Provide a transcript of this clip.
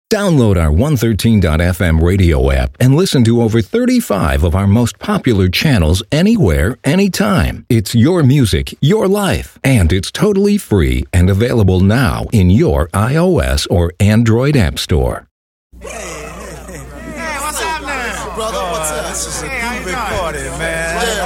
Download our 113.fm radio app and listen to over 35 of our most popular channels anywhere, anytime. It's your music, your life, and it's totally free and available now in your iOS or Android app store. Hey, what's up now? Brother, what's up? This is a big party, man.